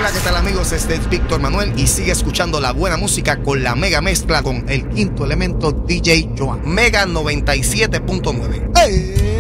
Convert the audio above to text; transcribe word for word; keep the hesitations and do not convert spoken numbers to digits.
Hola, ¿qué tal amigos? Este es Víctor Manuel y sigue escuchando la buena música con la mega mezcla con el quinto elemento D J Joan. Mega noventa y siete punto nueve. ¡Hey!